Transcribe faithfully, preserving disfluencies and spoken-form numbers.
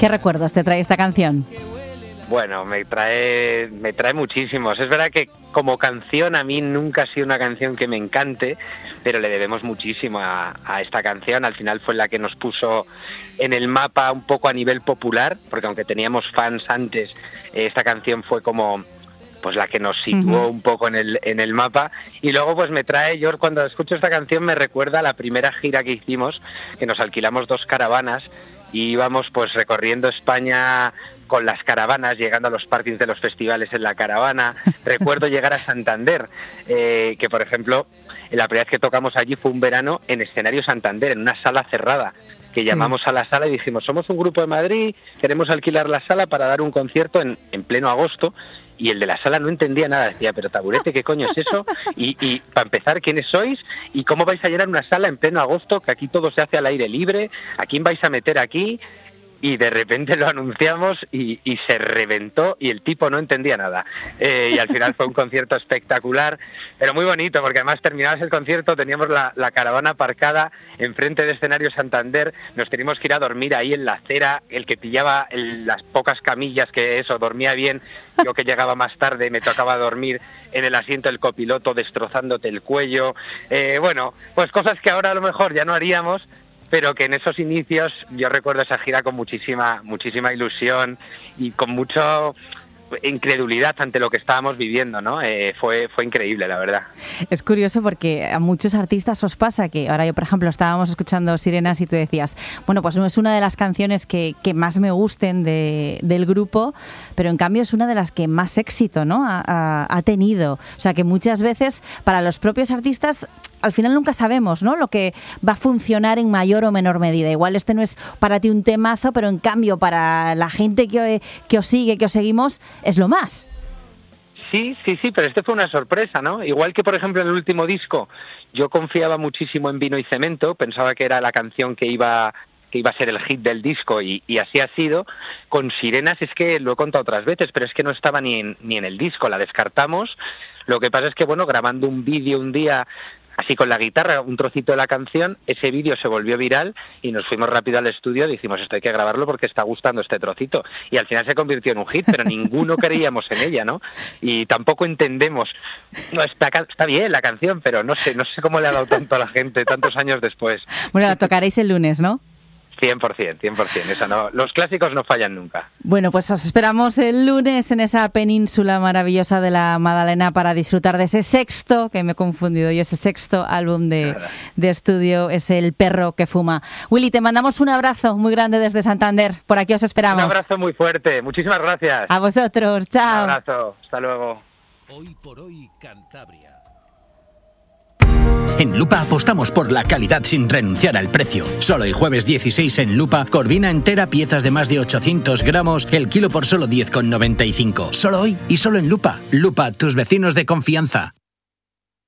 ¿Qué recuerdos te trae esta canción? Bueno, me trae, me trae muchísimos. Es verdad que como canción a mí nunca ha sido una canción que me encante, pero le debemos muchísimo a, a esta canción. Al final fue la que nos puso en el mapa un poco a nivel popular, porque aunque teníamos fans antes, eh, esta canción fue como pues la que nos situó uh-huh. un poco en el en el mapa. Y luego pues me trae, yo cuando escucho esta canción me recuerda a la primera gira que hicimos, que nos alquilamos dos caravanas y íbamos pues recorriendo España con las caravanas, llegando a los parkings de los festivales en la caravana. Recuerdo llegar a Santander, eh, que por ejemplo, la primera vez que tocamos allí fue un verano en escenario Santander, en una sala cerrada, que sí. llamamos a la sala y dijimos, somos un grupo de Madrid, queremos alquilar la sala para dar un concierto en, en pleno agosto, y el de la sala no entendía nada, decía, pero taburete, ¿qué coño es eso? Y, y para empezar, ¿quiénes sois? ¿Y cómo vais a llenar una sala en pleno agosto, que aquí todo se hace al aire libre? ¿A quién vais a meter aquí? Y de repente lo anunciamos y, y se reventó y el tipo no entendía nada. Eh, y al final fue un concierto espectacular, pero muy bonito, porque además terminabas el concierto, teníamos la, la caravana aparcada enfrente de escenario Santander, nos teníamos que ir a dormir ahí en la acera, el que pillaba el, las pocas camillas que eso, dormía bien, yo que llegaba más tarde me tocaba dormir en el asiento del copiloto destrozándote el cuello. Eh, bueno, pues cosas que ahora a lo mejor ya no haríamos, pero que en esos inicios yo recuerdo esa gira con muchísima muchísima ilusión y con mucha incredulidad ante lo que estábamos viviendo, ¿no? Eh, fue fue increíble, la verdad. Es curioso porque a muchos artistas os pasa que ahora yo, por ejemplo, estábamos escuchando Sirenas y tú decías, bueno, pues no es una de las canciones que, que más me gusten de, del grupo, pero en cambio es una de las que más éxito, ¿no? ha, ha, ha tenido. O sea, que muchas veces para los propios artistas al final nunca sabemos, ¿no?, lo que va a funcionar en mayor o menor medida. Igual este no es para ti un temazo, pero en cambio para la gente que, que os sigue, que os seguimos, es lo más. Sí, sí, sí, pero este fue una sorpresa, ¿no? Igual que, por ejemplo, en el último disco yo confiaba muchísimo en Vino y Cemento, pensaba que era la canción que iba... que iba a ser el hit del disco y, y así ha sido. Con Sirenas es que lo he contado otras veces, pero es que no estaba ni en, ni en el disco, la descartamos. Lo que pasa es que, bueno, grabando un vídeo un día así con la guitarra, un trocito de la canción, ese vídeo se volvió viral y nos fuimos rápido al estudio y dijimos, esto hay que grabarlo porque está gustando este trocito. Y al final se convirtió en un hit, pero ninguno creíamos en ella, ¿no? Y tampoco entendemos, no, está, está bien la canción, pero no sé, no sé cómo le ha dado tanto a la gente tantos años después. Bueno, la tocaréis el lunes, ¿no? cien por ciento, cien por ciento, esa no, los clásicos no fallan nunca. Bueno, pues os esperamos el lunes en esa península maravillosa de la Madalena para disfrutar de ese sexto, que me he confundido yo, ese sexto álbum de, de estudio, es El perro que fuma. Willy, te mandamos un abrazo muy grande desde Santander, por aquí os esperamos. Un abrazo muy fuerte, muchísimas gracias. A vosotros, chao. Un abrazo, hasta luego. Hoy por hoy, Cantabria. En Lupa apostamos por la calidad sin renunciar al precio. Solo el jueves dieciséis en Lupa, corvina entera, piezas de más de ochocientos gramos, el kilo por solo diez con noventa y cinco. Solo hoy y solo en Lupa. Lupa, tus vecinos de confianza.